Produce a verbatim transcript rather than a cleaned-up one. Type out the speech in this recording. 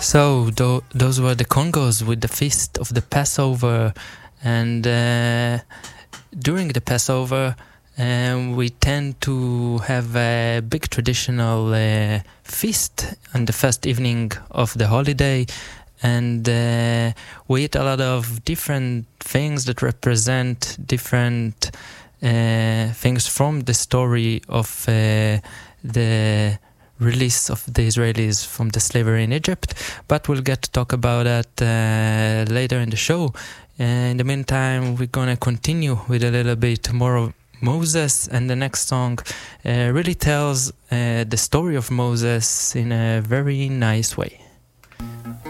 So th- those were the Congos with the feast of the Passover, and uh, during the Passover um, we tend to have a big traditional uh, feast on the first evening of the holiday, and uh, we eat a lot of different things that represent different uh, things from the story of uh, the release of the Israelis from the slavery in Egypt, but we'll get to talk about that uh, later in the show. Uh, in the meantime, we're gonna continue with a little bit more of Moses, and the next song uh, really tells uh, the story of Moses in a very nice way.